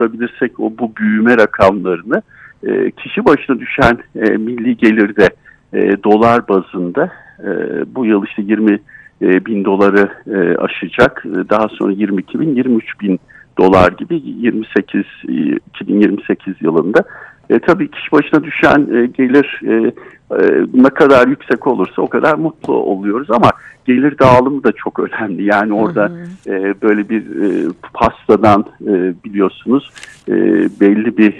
tutabilirsek bu büyüme rakamlarını kişi başına düşen milli gelirde dolar bazında bu yıl işte 20 bin doları aşacak. Daha sonra 22 bin, 23 bin dolar gibi 2028 yılında. Tabii kişi başına düşen gelir ne kadar yüksek olursa o kadar mutlu oluyoruz ama gelir dağılımı da çok önemli. Yani orada böyle bir pastadan biliyorsunuz belli bir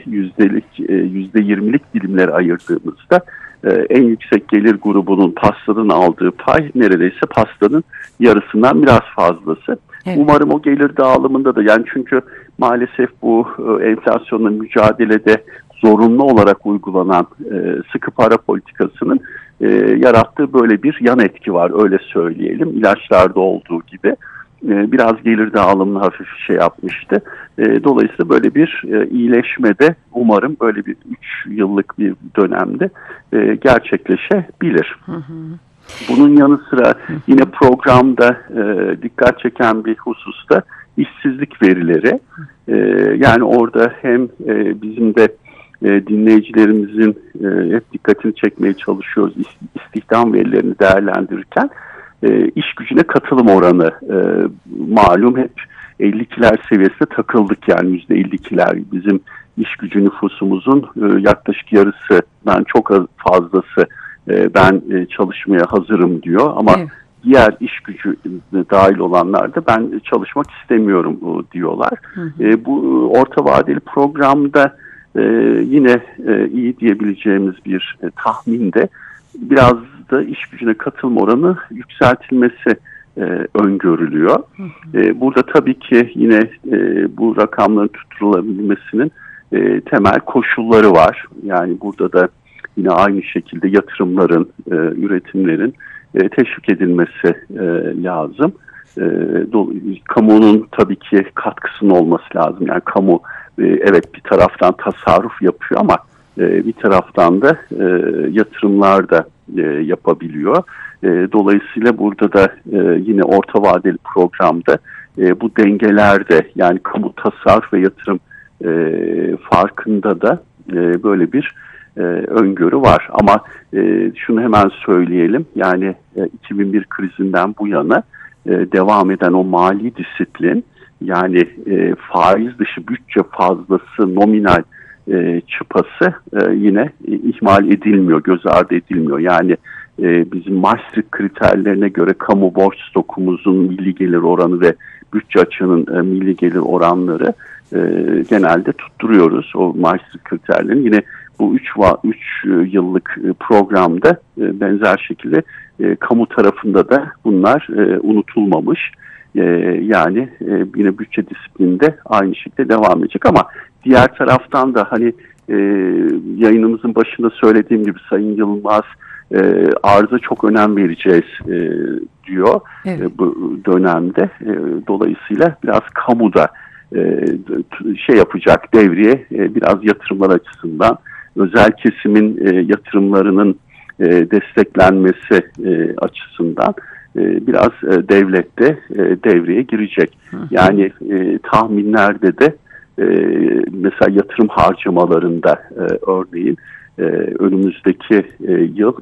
%20'lik dilimlere ayırdığımızda en yüksek gelir grubunun pastanın aldığı pay neredeyse pastanın yarısından biraz fazlası. Evet. Umarım o gelir dağılımında da yani çünkü maalesef bu enflasyonla mücadelede zorunlu olarak uygulanan sıkı para politikasının yarattığı böyle bir yan etki var öyle söyleyelim. İlaçlarda olduğu gibi biraz gelir dağılımını hafif yapmıştı. Dolayısıyla böyle bir iyileşmede umarım böyle bir 3 yıllık bir dönemde gerçekleşebilir. Hı hı. Bunun yanı sıra yine programda dikkat çeken bir hususta işsizlik verileri. Yani orada hem bizim de dinleyicilerimizin hep dikkatini çekmeye çalışıyoruz istihdam verilerini değerlendirirken iş gücüne katılım oranı malum hep 52'ler seviyesinde takıldık yani %52'ler bizim iş gücü nüfusumuzun yaklaşık yarısından çok fazlası ben çalışmaya hazırım diyor ama evet. Diğer iş gücü dahil olanlar da ben çalışmak istemiyorum diyorlar. Hı hı. Bu orta vadeli programda yine iyi diyebileceğimiz bir tahminde biraz da iş gücüne katılma oranı yükseltilmesi öngörülüyor. Hı hı. Burada tabii ki yine bu rakamların tutturulabilmesinin temel koşulları var. Yani burada da yine aynı şekilde yatırımların, üretimlerin teşvik edilmesi lazım. Kamunun tabii ki katkısının olması lazım. Yani kamu evet bir taraftan tasarruf yapıyor ama bir taraftan da yatırımlar da yapabiliyor. Dolayısıyla burada da yine orta vadeli programda bu dengelerde yani kamu tasarruf ve yatırım farkında da böyle bir öngörü var. Ama şunu hemen söyleyelim yani 2001 krizinden bu yana devam eden o mali disiplin yani faiz dışı bütçe fazlası nominal çıpası yine ihmal edilmiyor, göz ardı edilmiyor. Yani bizim Maastricht kriterlerine göre kamu borç stokumuzun milli gelir oranı ve bütçe açığının milli gelir oranları genelde tutturuyoruz. O Maastricht kriterlerini yine bu 3 yıllık programda benzer şekilde kamu tarafında da bunlar unutulmamış. Yani yine bütçe disiplininde aynı şekilde devam edecek ama diğer taraftan da hani yayınımızın başında söylediğim gibi Sayın Yılmaz arıza çok önem vereceğiz diyor evet. Bu dönemde. Dolayısıyla biraz kamuda yapacak devreye biraz yatırımlar açısından özel kesimin yatırımlarının desteklenmesi açısından biraz devlette devreye girecek. Yani tahminlerde de mesela yatırım harcamalarında örneğin önümüzdeki yıl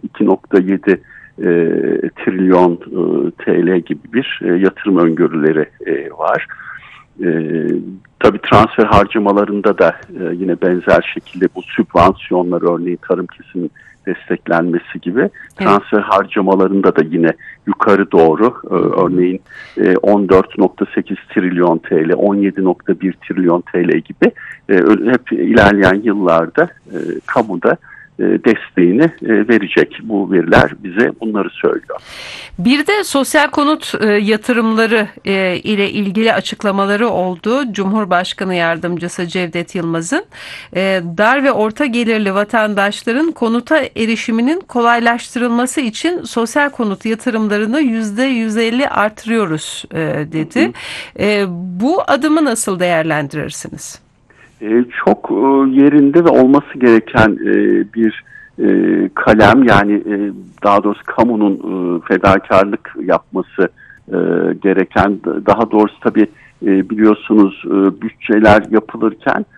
2.7 trilyon TL gibi bir yatırım öngörüleri var. Tabii transfer harcamalarında da yine benzer şekilde bu sübvansiyonlar örneğin tarım kesiminin desteklenmesi gibi transfer harcamalarında da yine yukarı doğru örneğin 14.8 trilyon TL, 17.1 trilyon TL gibi hep ilerleyen yıllarda kamuda desteğini verecek. Bu veriler bize bunları söylüyor. Bir de sosyal konut yatırımları ile ilgili açıklamaları oldu. Cumhurbaşkanı Yardımcısı Cevdet Yılmaz'ın dar ve orta gelirli vatandaşların konuta erişiminin kolaylaştırılması için sosyal konut yatırımlarını %150 artırıyoruz dedi. Bu adımı nasıl değerlendirirsiniz? Çok yerinde ve olması gereken bir kalem yani daha doğrusu kamunun fedakarlık yapması gereken daha doğrusu tabii biliyorsunuz bütçeler yapılırken